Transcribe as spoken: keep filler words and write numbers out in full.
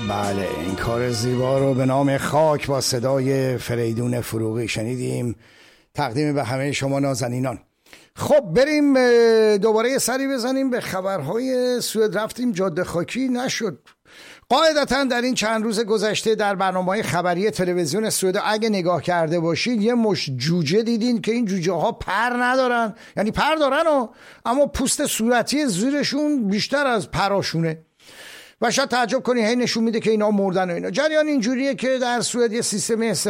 بله، این کار زیبا رو به نام خاک با صدای فریدون فروغی شنیدیم، تقدیم به همه شما نازنینان. خب بریم دوباره سری بزنیم به خبرهای سوئد. رفتیم جاده خاکی، نشد. قاعدتا در این چند روز گذشته در برنامه‌های خبری تلویزیون سوئد اگه نگاه کرده باشید یه مش جوجه دیدین که این جوجه ها پر ندارن، یعنی پر دارن و اما پوست صورتی زیرشون بیشتر از پراشونه و شاید تعجب کنی هی نشون میده که اینا مردن و اینا. جریان اینجوریه که در سوئد یه سیستم